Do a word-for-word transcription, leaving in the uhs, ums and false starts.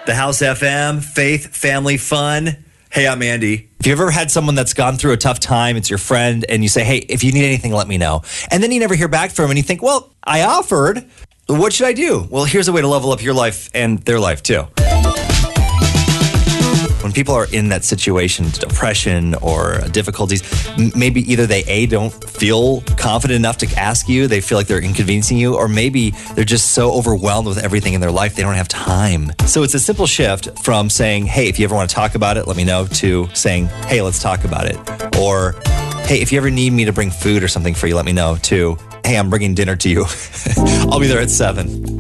The House F M, faith, family, fun. Hey, I'm Andy. If you ever had someone that's gone through a tough time, it's your friend, and you say, hey, if you need anything, let me know. And then you never hear back from them, and you think, well, I offered. What should I do? Well, here's a way to level up your life and their life, too. When people are in that situation, depression or difficulties, m- maybe either they, A, don't feel confident enough to ask you, they feel like they're inconveniencing you, or maybe they're just so overwhelmed with everything in their life, they don't have time. So it's a simple shift from saying, hey, if you ever want to talk about it, let me know, to saying, hey, let's talk about it. Or, hey, if you ever need me to bring food or something for you, let me know, to, hey, I'm bringing dinner to you. I'll be there at seven.